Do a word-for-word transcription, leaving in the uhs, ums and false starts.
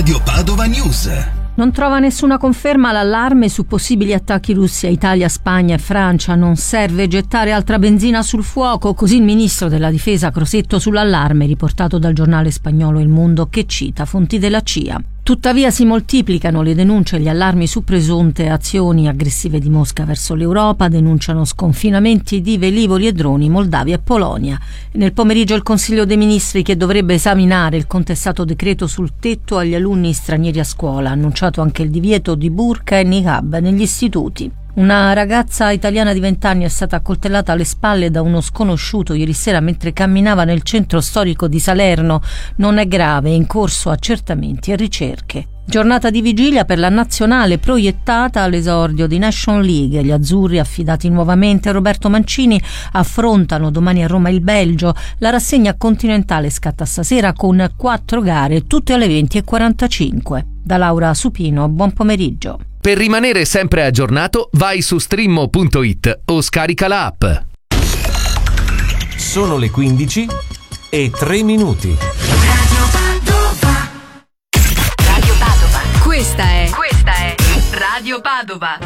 Radio Padova News. Non trova nessuna conferma l'allarme su possibili attacchi russi a Italia, Spagna e Francia. Non serve gettare altra benzina sul fuoco, così il ministro della difesa Crosetto sull'allarme riportato dal giornale spagnolo Il Mundo, che cita fonti della C I A. Tuttavia si moltiplicano le denunce e gli allarmi su presunte azioni aggressive di Mosca verso l'Europa, denunciano sconfinamenti di velivoli e droni in Moldavia e Polonia. Nel pomeriggio il Consiglio dei Ministri, che dovrebbe esaminare il contestato decreto sul tetto agli alunni stranieri a scuola, ha annunciato anche il divieto di burqa e niqab negli istituti. Una ragazza italiana di venti anni è stata accoltellata alle spalle da uno sconosciuto ieri sera mentre camminava nel centro storico di Salerno. Non è grave, è in corso accertamenti e ricerche. Giornata di vigilia per la nazionale proiettata all'esordio di Nation League. Gli azzurri, affidati nuovamente a Roberto Mancini, affrontano domani a Roma il Belgio. La rassegna continentale scatta stasera con quattro gare, tutte alle venti e quarantacinque. Da Laura Supino, buon pomeriggio. Per rimanere sempre aggiornato, vai su streammo punto it o scarica la app. Sono le quindici e tre minuti. Radio Padova. Radio Padova. Questa è, questa è Radio Padova.